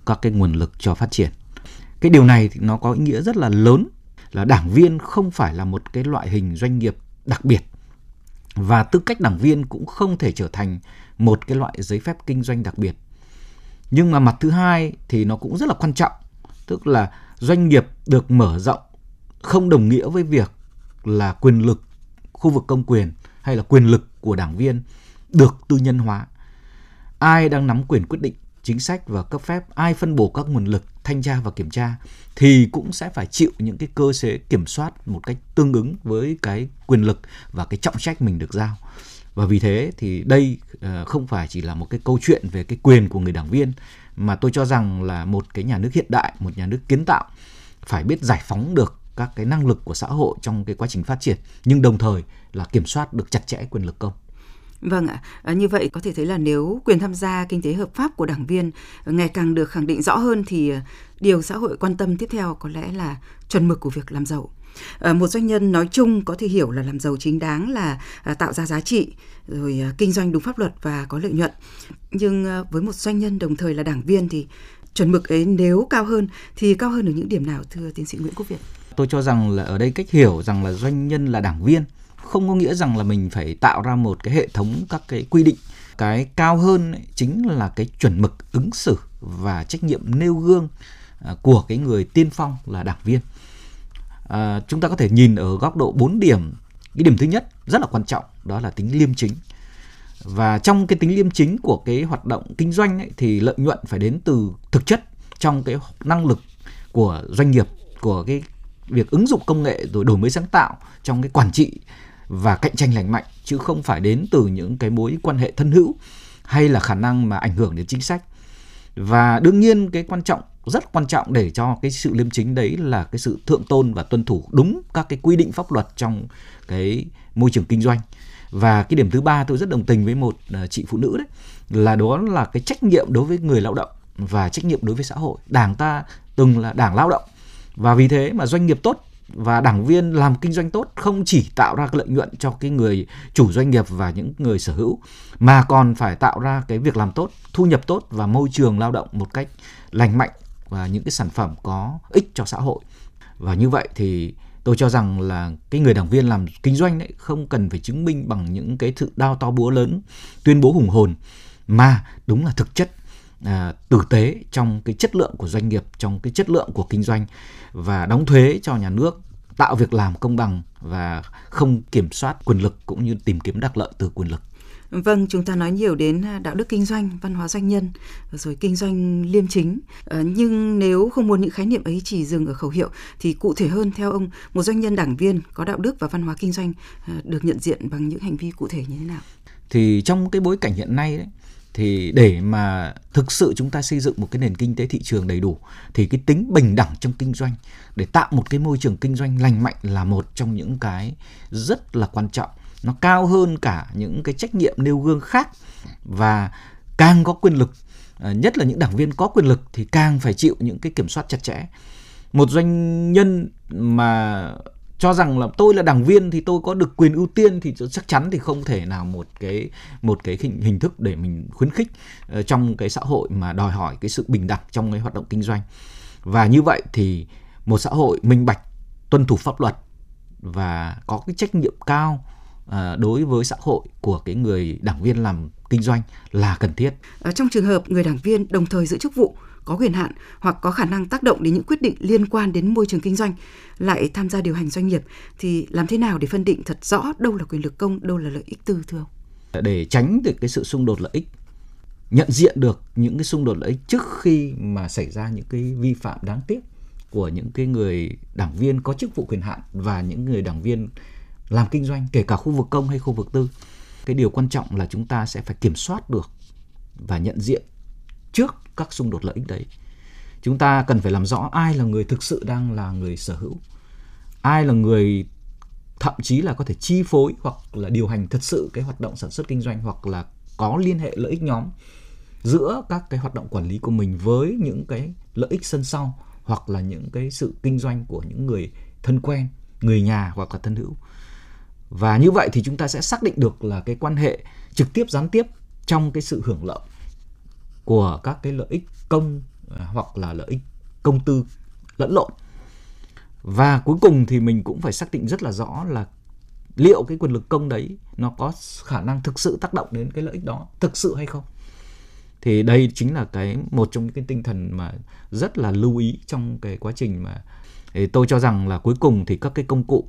các cái nguồn lực cho phát triển. Cái điều này thì nó có ý nghĩa rất là lớn, là đảng viên không phải là một cái loại hình doanh nghiệp đặc biệt, và tư cách đảng viên cũng không thể trở thành một cái loại giấy phép kinh doanh đặc biệt. Nhưng mà mặt thứ hai thì nó cũng rất là quan trọng, tức là doanh nghiệp được mở rộng không đồng nghĩa với việc là quyền lực khu vực công quyền hay là quyền lực của đảng viên được tư nhân hóa. Ai đang nắm quyền quyết định chính sách và cấp phép, ai phân bổ các nguồn lực, thanh tra và kiểm tra thì cũng sẽ phải chịu những cái cơ chế kiểm soát một cách tương ứng với cái quyền lực và cái trọng trách mình được giao. Và vì thế thì đây không phải chỉ là một cái câu chuyện về cái quyền của người đảng viên, mà tôi cho rằng là một cái nhà nước hiện đại, một nhà nước kiến tạo phải biết giải phóng được các cái năng lực của xã hội trong cái quá trình phát triển, nhưng đồng thời là kiểm soát được chặt chẽ quyền lực công. Vâng ạ, như vậy có thể thấy là nếu quyền tham gia kinh tế hợp pháp của đảng viên ngày càng được khẳng định rõ hơn thì điều xã hội quan tâm tiếp theo có lẽ là chuẩn mực của việc làm giàu. Một doanh nhân nói chung có thể hiểu là làm giàu chính đáng là tạo ra giá trị, rồi kinh doanh đúng pháp luật và có lợi nhuận. Nhưng với một doanh nhân đồng thời là đảng viên thì chuẩn mực ấy nếu cao hơn thì cao hơn ở những điểm nào, thưa tiến sĩ Nguyễn Quốc Việt? Tôi cho rằng là ở đây cách hiểu rằng là doanh nhân là đảng viên không có nghĩa rằng là mình phải tạo ra một cái hệ thống các cái quy định. Cái cao hơn ấy, chính là cái chuẩn mực ứng xử và trách nhiệm nêu gương của cái người tiên phong là đảng viên. Chúng ta có thể nhìn ở góc độ 4 điểm. Cái điểm thứ nhất rất là quan trọng, đó là tính liêm chính. Và trong cái tính liêm chính của cái hoạt động kinh doanh ấy, thì lợi nhuận phải đến từ thực chất trong cái năng lực của doanh nghiệp, của cái việc ứng dụng công nghệ rồi đổi mới sáng tạo trong cái quản trị và cạnh tranh lành mạnh, chứ không phải đến từ những cái mối quan hệ thân hữu hay là khả năng mà ảnh hưởng đến chính sách. Và đương nhiên cái rất quan trọng để cho cái sự liêm chính đấy là cái sự thượng tôn và tuân thủ đúng các cái quy định pháp luật trong cái môi trường kinh doanh. Và cái điểm thứ ba tôi rất đồng tình với một chị phụ nữ đấy, đó là cái trách nhiệm đối với người lao động và trách nhiệm đối với xã hội. Đảng ta từng là đảng lao động, và vì thế mà doanh nghiệp tốt và đảng viên làm kinh doanh tốt không chỉ tạo ra cái lợi nhuận cho cái người chủ doanh nghiệp và những người sở hữu, mà còn phải tạo ra cái việc làm tốt, thu nhập tốt và môi trường lao động một cách lành mạnh và những cái sản phẩm có ích cho xã hội. Và như vậy thì tôi cho rằng là cái người đảng viên làm kinh doanh ấy không cần phải chứng minh bằng những cái sự đao to búa lớn, tuyên bố hùng hồn, mà đúng là thực chất tử tế trong cái chất lượng của doanh nghiệp, trong cái chất lượng của kinh doanh, và đóng thuế cho nhà nước, tạo việc làm công bằng và không kiểm soát quyền lực cũng như tìm kiếm đắc lợi từ quyền lực. Vâng, chúng ta nói nhiều đến đạo đức kinh doanh, văn hóa doanh nhân, rồi kinh doanh liêm chính. Nhưng nếu không muốn những khái niệm ấy chỉ dừng ở khẩu hiệu, thì cụ thể hơn theo ông, một doanh nhân đảng viên có đạo đức và văn hóa kinh doanh được nhận diện bằng những hành vi cụ thể như thế nào? Thì trong cái bối cảnh hiện nay đấy, thì để mà thực sự chúng ta xây dựng một cái nền kinh tế thị trường đầy đủ thì cái tính bình đẳng trong kinh doanh, để tạo một cái môi trường kinh doanh lành mạnh là một trong những cái rất là quan trọng. Nó cao hơn cả những cái trách nhiệm nêu gương khác, và càng có quyền lực, nhất là những đảng viên có quyền lực thì càng phải chịu những cái kiểm soát chặt chẽ. Một doanh nhân mà cho rằng là tôi là đảng viên thì tôi có được quyền ưu tiên thì chắc chắn thì không thể nào một cái hình thức để mình khuyến khích trong cái xã hội mà đòi hỏi cái sự bình đẳng trong cái hoạt động kinh doanh. Và như vậy thì một xã hội minh bạch, tuân thủ pháp luật và có cái trách nhiệm cao đối với xã hội của cái người đảng viên làm kinh doanh là cần thiết. Trong trường hợp người đảng viên đồng thời giữ chức vụ, có quyền hạn hoặc có khả năng tác động đến những quyết định liên quan đến môi trường kinh doanh, lại tham gia điều hành doanh nghiệp, thì làm thế nào để phân định thật rõ đâu là quyền lực công, đâu là lợi ích tư, thưa ông? Để tránh được cái sự xung đột lợi ích, nhận diện được những cái xung đột lợi ích trước khi mà xảy ra những cái vi phạm đáng tiếc của những cái người đảng viên có chức vụ quyền hạn và những người đảng viên làm kinh doanh, kể cả khu vực công hay khu vực tư. Cái điều quan trọng là chúng ta sẽ phải kiểm soát được và nhận diện trước các xung đột lợi ích đấy. Chúng ta cần phải làm rõ ai là người thực sự đang là người sở hữu, ai là người thậm chí là có thể chi phối hoặc là điều hành thật sự cái hoạt động sản xuất kinh doanh, hoặc là có liên hệ lợi ích nhóm giữa các cái hoạt động quản lý của mình với những cái lợi ích sân sau, hoặc là những cái sự kinh doanh của những người thân quen, người nhà hoặc là thân hữu. Và như vậy thì chúng ta sẽ xác định được là cái quan hệ trực tiếp gián tiếp trong cái sự hưởng lợi của các cái lợi ích công hoặc là lợi ích công tư lẫn lộn. Và cuối cùng thì mình cũng phải xác định rất là rõ là liệu cái quyền lực công đấy nó có khả năng thực sự tác động đến cái lợi ích đó thực sự hay không. Thì đây chính là một trong những cái tinh thần mà rất là lưu ý trong cái quá trình mà tôi cho rằng là cuối cùng thì các cái công cụ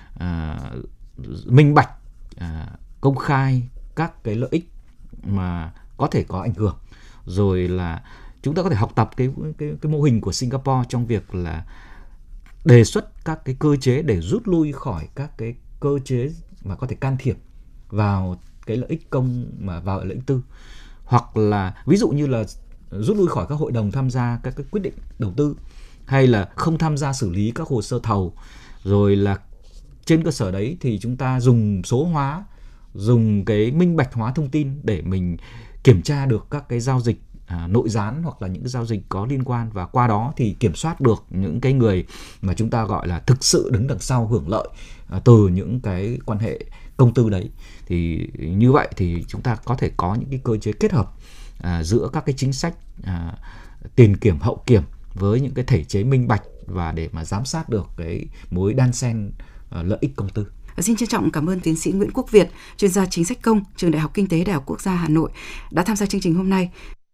minh bạch, công khai các cái lợi ích mà có thể có ảnh hưởng, rồi là chúng ta có thể học tập cái mô hình của Singapore trong việc là đề xuất các cái cơ chế để rút lui khỏi các cái cơ chế mà có thể can thiệp vào cái lợi ích công mà vào lợi ích tư, hoặc là ví dụ như là rút lui khỏi các hội đồng tham gia các cái quyết định đầu tư, hay là không tham gia xử lý các hồ sơ thầu, rồi là trên cơ sở đấy thì chúng ta dùng số hóa, dùng cái minh bạch hóa thông tin để mình kiểm tra được các cái giao dịch nội gián hoặc là những cái giao dịch có liên quan, và qua đó thì kiểm soát được những cái người mà chúng ta gọi là thực sự đứng đằng sau hưởng lợi từ những cái quan hệ công tư đấy. Thì như vậy thì chúng ta có thể có những cái cơ chế kết hợp giữa các cái chính sách tiền kiểm hậu kiểm với những cái thể chế minh bạch, và để mà giám sát được cái mối đan xen lợi ích công tư. Xin trân trọng cảm ơn tiến sĩ Nguyễn Quốc Việt, chuyên gia chính sách công, Trường Đại học Kinh tế Đại học Quốc gia Hà Nội đã tham gia chương trình hôm nay.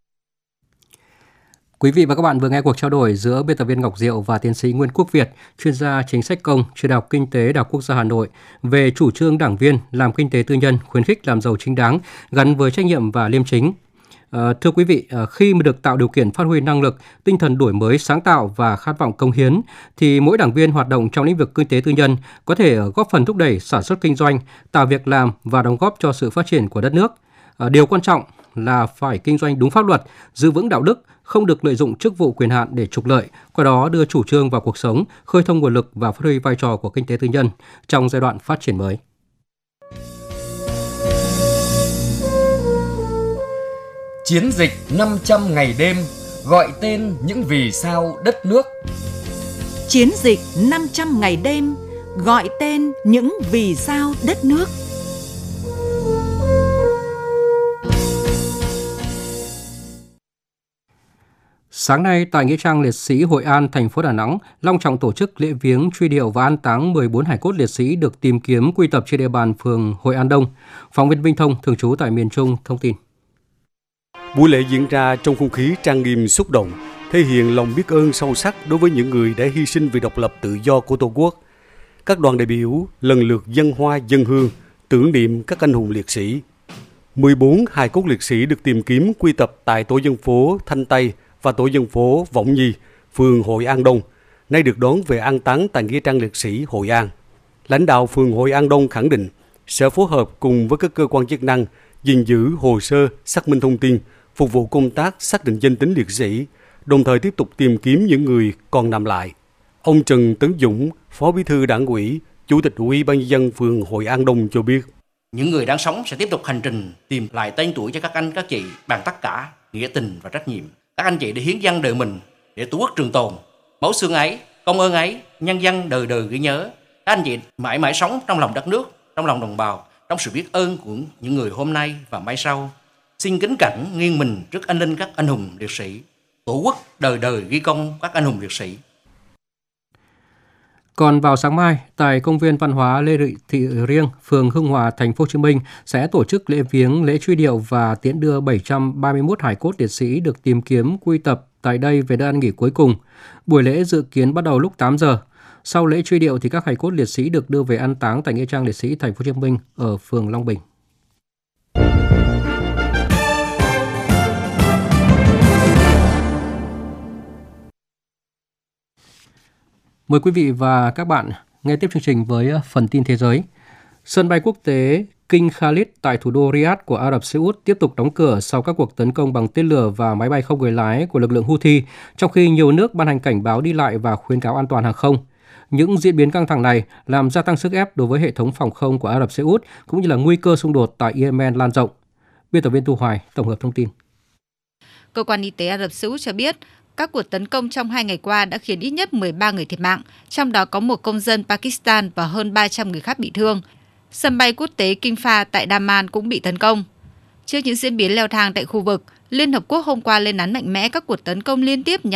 Quý vị và các bạn vừa nghe cuộc trao đổi giữa biên tập viên Ngọc Diệu và tiến sĩ Nguyễn Quốc Việt, chuyên gia chính sách công, Trường Đại học Kinh tế Đại học Quốc gia Hà Nội, về chủ trương đảng viên làm kinh tế tư nhân, khuyến khích làm giàu chính đáng gắn với trách nhiệm và liêm chính. Thưa quý vị, khi mà được tạo điều kiện phát huy năng lực, tinh thần đổi mới, sáng tạo và khát vọng cống hiến, thì mỗi đảng viên hoạt động trong lĩnh vực kinh tế tư nhân có thể góp phần thúc đẩy sản xuất kinh doanh, tạo việc làm và đóng góp cho sự phát triển của đất nước. Điều quan trọng là phải kinh doanh đúng pháp luật, giữ vững đạo đức, không được lợi dụng chức vụ quyền hạn để trục lợi, qua đó đưa chủ trương vào cuộc sống, khơi thông nguồn lực và phát huy vai trò của kinh tế tư nhân trong giai đoạn phát triển mới. Chiến dịch 500 ngày đêm gọi tên những vì sao đất nước. Chiến dịch 500 ngày đêm gọi tên những vì sao đất nước. Sáng nay tại Nghĩa trang Liệt sĩ Hội An, thành phố Đà Nẵng, long trọng tổ chức lễ viếng truy điệu và an táng 14 hài cốt liệt sĩ được tìm kiếm quy tập trên địa bàn phường Hội An Đông. Phóng viên Vinh Thông thường trú tại miền Trung thông tin. Buổi lễ diễn ra trong không khí trang nghiêm xúc động, thể hiện lòng biết ơn sâu sắc đối với những người đã hy sinh vì độc lập tự do của Tổ quốc. Các đoàn đại biểu lần lượt dâng hoa dâng hương, tưởng niệm các anh hùng liệt sĩ. 14 hài cốt liệt sĩ được tìm kiếm quy tập tại tổ dân phố Thanh Tây và tổ dân phố Võng Nhi, phường Hội An Đông, nay được đón về an táng tại Nghĩa trang Liệt sĩ Hội An. Lãnh đạo phường Hội An Đông khẳng định sẽ phối hợp cùng với các cơ quan chức năng gìn giữ hồ sơ, xác minh thông tin, phục vụ công tác xác định danh tính liệt sĩ, đồng thời tiếp tục tìm kiếm những người còn nằm lại. Ông Trần Tấn Dũng, Phó Bí thư Đảng ủy, Chủ tịch Ủy ban nhân dân phường Hội An Đông cho biết: những người đang sống sẽ tiếp tục hành trình tìm lại tên tuổi cho các anh các chị bằng tất cả nghĩa tình và trách nhiệm. Các anh chị đã hiến dâng đời mình để Tổ quốc trường tồn. Máu xương ấy, công ơn ấy, nhân dân đời đời ghi nhớ. Các anh chị mãi mãi sống trong lòng đất nước, trong lòng đồng bào, trong sự biết ơn của những người hôm nay và mai sau. Xin kính cẩn nghiêng mình trước anh linh các anh hùng liệt sĩ. Tổ quốc đời đời ghi công các anh hùng liệt sĩ. Còn vào sáng mai, tại công viên văn hóa Lê Thị Riêng, phường Hưng Hòa, thành phố Hồ Chí Minh sẽ tổ chức lễ viếng, lễ truy điệu và tiễn đưa 731 hài cốt liệt sĩ được tìm kiếm quy tập tại đây về nơi an nghỉ cuối cùng. Buổi lễ dự kiến bắt đầu lúc 8 giờ. Sau lễ truy điệu thì các hài cốt liệt sĩ được đưa về an táng tại Nghĩa trang Liệt sĩ thành phố Hồ Chí Minh ở phường Long Bình. Mời quý vị và các bạn nghe tiếp chương trình với phần tin thế giới. Sân bay quốc tế King Khalid tại thủ đô Riyadh của Ả Rập Xê Út tiếp tục đóng cửa sau các cuộc tấn công bằng tên lửa và máy bay không người lái của lực lượng Houthi, trong khi nhiều nước ban hành cảnh báo đi lại và khuyến cáo an toàn hàng không. Những diễn biến căng thẳng này làm gia tăng sức ép đối với hệ thống phòng không của Ả Rập Xê Út, cũng như là nguy cơ xung đột tại Yemen lan rộng. Biên tập viên Thu Hoài tổng hợp thông tin. Cơ quan y tế Ả Rập Xê Út cho biết, các cuộc tấn công trong 2 ngày qua đã khiến ít nhất 13 người thiệt mạng, trong đó có một công dân Pakistan và hơn 300 người khác bị thương. Sân bay quốc tế King Fahd tại Daman cũng bị tấn công. Trước những diễn biến leo thang tại khu vực, Liên Hợp Quốc hôm qua lên án mạnh mẽ các cuộc tấn công liên tiếp nhằm